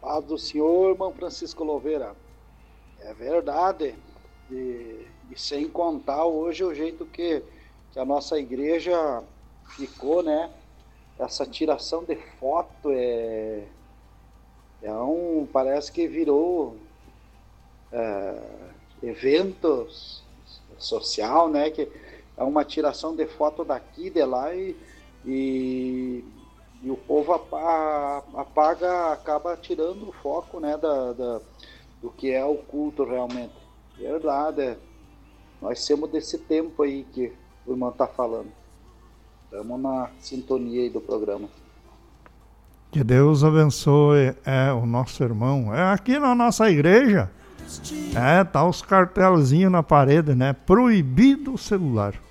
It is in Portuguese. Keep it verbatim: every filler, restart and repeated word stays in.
A do senhor, irmão Francisco Louveira. É verdade. E, e sem contar hoje o jeito que, que a nossa igreja ficou, né? Essa tiração de foto é, é um, parece que virou é, evento social, né? Que é uma tiração de foto daqui, de lá e, e, e o povo apaga, apaga, acaba tirando o foco, né? Da, da, do que é o culto realmente. Verdade, é. Nós temos desse tempo aí que o irmão está falando. Estamos na sintonia aí do programa. Que Deus abençoe é, o nosso irmão. É aqui na nossa igreja. É, tá os cartelzinhos na parede, né? Proibido o celular.